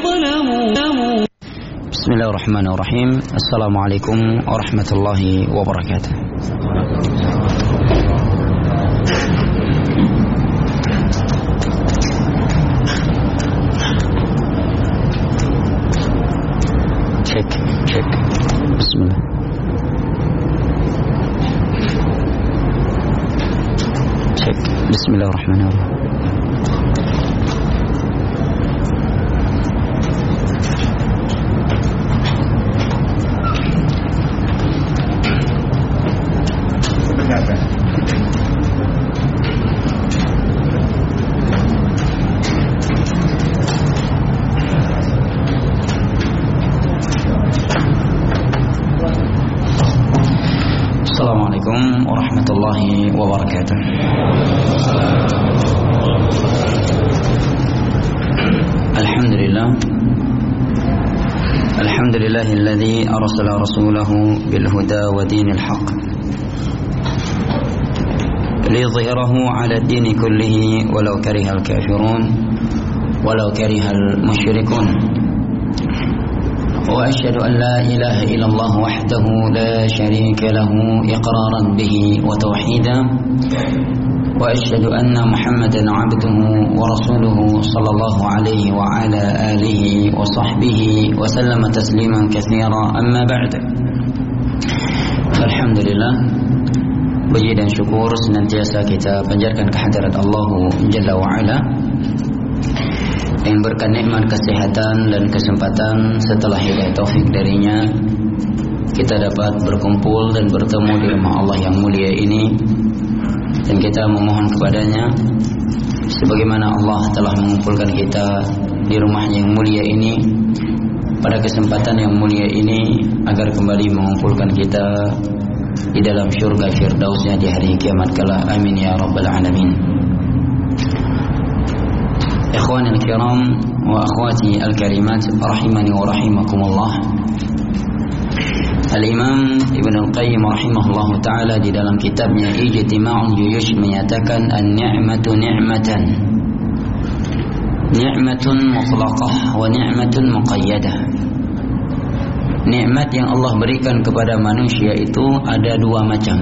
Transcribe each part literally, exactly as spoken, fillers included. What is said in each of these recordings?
ظلموا. بسم الله الرحمن الرحيم. السلام عليكم ورحمة الله وبركاته. Cek, cek. Bismillah. Cek. Bismillahirrahmanirrahim. Assalamualaikum warahmatullahi wabarakatuh. Alhamdulillah. Alhamdulillahilladzi arsala rasulahu bil huda wa dinil haqq liyudhhirahu 'ala ad-din kullihi walau karihal kafirun walau karihal musyrikun. وأشهد أن لا إله إلا الله وحده لا شريك له إقرارا به وتوحيدا وأشهد أن محمدا عبده ورسوله صلى الله عليه وعلى آله وصحبه وسلم تسليما كثيرا. أما بعد، فالحمد لله, puji dan syukur senantiasa kita panjatkan kehadirat Allah Jalla wa'ala yang berkat nikmat kesehatan dan kesempatan setelah hidayah taufik darinya kita dapat berkumpul dan bertemu di rumah Allah yang mulia ini, dan kita memohon kepadanya sebagaimana Allah telah mengumpulkan kita di rumahnya yang mulia ini pada kesempatan yang mulia ini agar kembali mengumpulkan kita di dalam syurga firdausnya di hari kiamat kala. Amin ya rabbal alamin. Ikhwani al-kiram wa akhwati al-karimat rahimani wa rahimakumullah. Al-Imam Ibn Al-Qayyim rahimahullah ta'ala di dalam kitabnya Ijtima'ul Juyush menyatakan an-ni'matu ni'matan ni'matun mutlaqah wa ni'matun muqayyadah. Nikmat yang Allah berikan kepada manusia itu ada dua macam.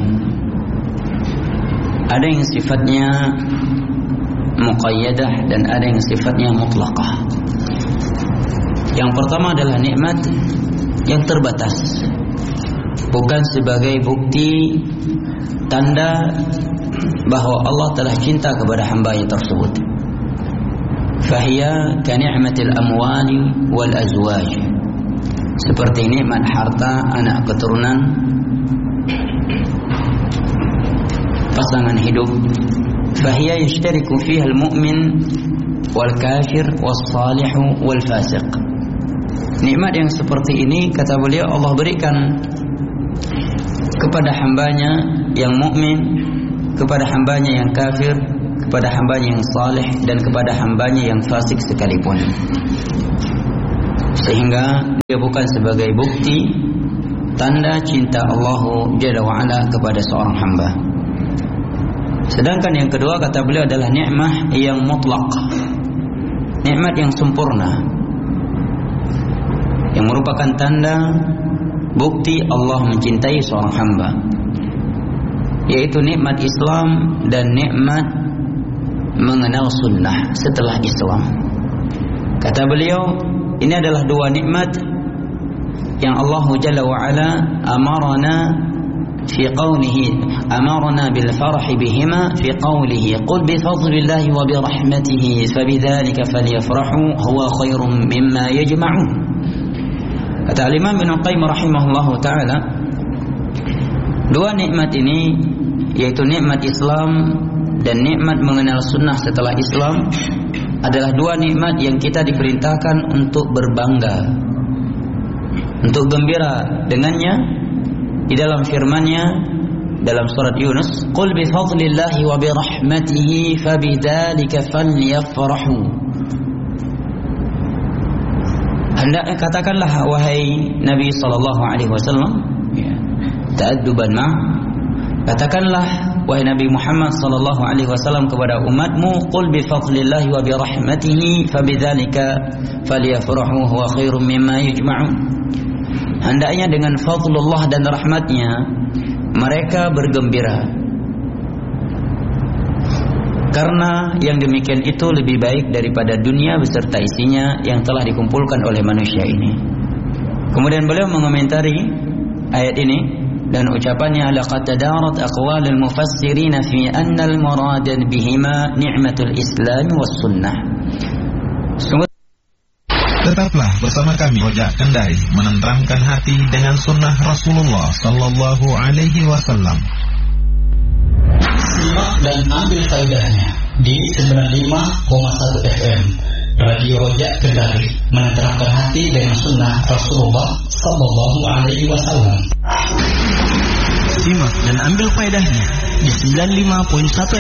Ada yang sifatnya muqayyadah dan ada yang sifatnya mutlaqah. Yang pertama adalah nikmat yang terbatas, bukan sebagai bukti tanda bahawa Allah telah cinta kepada hamba-Nya tersebut. Fahiya ka ni'matil amwali wal azwaj, seperti nikmat harta, anak keturunan, pasangan hidup. Fahiya yashtariku fiha al-mu'min wal-kafir was-salih wal-fasiq. Nikmat yang seperti ini, kata beliau, Allah berikan kepada hambanya yang mukmin, kepada hambanya yang kafir, kepada hambanya yang salih, dan kepada hambanya yang fasik sekalipun. Sehingga dia bukan sebagai bukti tanda cinta Allah Jalla wa'ala kepada seorang hamba. Sedangkan yang kedua, kata beliau, adalah nikmah yang mutlak, nikmat yang sempurna, yang merupakan tanda bukti Allah mencintai seorang hamba, yaitu nikmat Islam dan nikmat mengenal sunnah setelah Islam. Kata beliau, ini adalah dua nikmat yang Allah Jalla wa'ala amarana fi qawlihi, amarna bil farhi bihima fi qawlihi qul bi fadlillahi wa bi rahmatihi fabidzalika falyafrahu huwa khairum mimma yajma'un. Kata Imam Ibn Qayyim rahimahullahu ta'ala, dua nikmat ini, yaitu nikmat Islam dan nikmat mengenal sunnah setelah Islam, adalah dua nikmat yang kita diperintahkan untuk berbangga, untuk gembira dengannya. Di dalam firman-Nya dalam surat Yunus, qul bi fadlillahi wa bi rahmatihi fabidzalika falyafrahu. Hendaknya katakanlah wahai Nabi sallallahu alaihi wasallam, ya, ta'adduban ma, katakanlah wahai Nabi Muhammad sallallahu alaihi wasallam kepada umatmu, qul bi fadlillahi wa bi rahmatihi fabidzalika falyafrahu huwa khairum mimma yajma'un. Hendaknya dengan fadlullah dan rahmatnya mereka bergembira, karena yang demikian itu lebih baik daripada dunia beserta isinya yang telah dikumpulkan oleh manusia ini. Kemudian beliau mengomentari ayat ini dan ucapannya, laqad tadarat aqwalul mufassirin fi anna al-murad bihima ni'matul islam was sunnah. Tetaplah bersama kami Rojak Kendari, menenteramkan hati dengan sunnah Rasulullah sallallahu alaihi wasallam. Simak dan ambil faedahnya di sembilan puluh lima koma satu F M Radio Rojak Kendari, menenteramkan hati dengan sunnah Rasulullah sallallahu alaihi wasallam. Simak dan ambil faedahnya di sembilan puluh lima koma satu